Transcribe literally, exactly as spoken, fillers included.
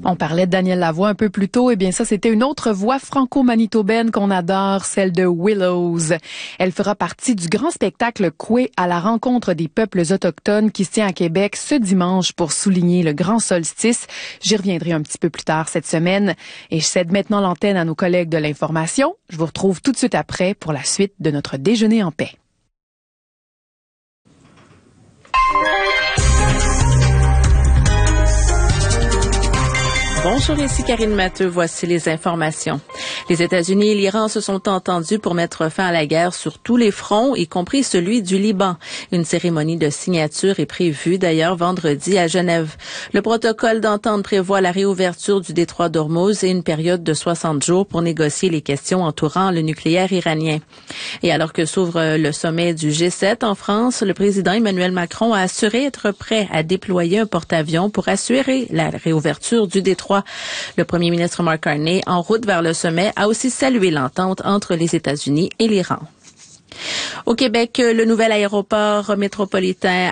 On parlait de Daniel Lavoie un peu plus tôt. Eh bien, ça, c'était une autre voix franco-manitobaine qu'on adore, celle de Willows. Elle fera partie du grand spectacle Coué à la rencontre des peuples autochtones qui se tient à Québec ce dimanche pour souligner le grand solstice. J'y reviendrai un petit peu plus tard cette semaine. Et je cède maintenant l'antenne à nos collègues de l'information. Je vous retrouve tout de suite après pour la suite de notre déjeuner en paix. Bonjour, ici Karine Matteux. Voici les informations. Les États-Unis et l'Iran se sont entendus pour mettre fin à la guerre sur tous les fronts, y compris celui du Liban. Une cérémonie de signature est prévue d'ailleurs vendredi à Genève. Le protocole d'entente prévoit la réouverture du détroit d'Ormuz et une période de soixante jours pour négocier les questions entourant le nucléaire iranien. Et alors que s'ouvre le sommet du G sept en France, le président Emmanuel Macron a assuré être prêt à déployer un porte-avions pour assurer la réouverture du détroit. Le premier ministre Mark Carney, en route vers le sommet, a aussi salué l'entente entre les États-Unis et l'Iran. Au Québec, le nouvel aéroport métropolitain